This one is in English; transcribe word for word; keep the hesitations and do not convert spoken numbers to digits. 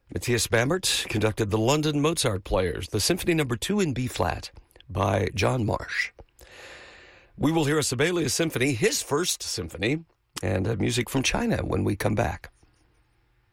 Matthias Bamert conducted the London Mozart Players, the Symphony Number Two in B-flat by John Marsh. We will hear a Sibelius symphony, his first symphony, and uh, music from China when we come back.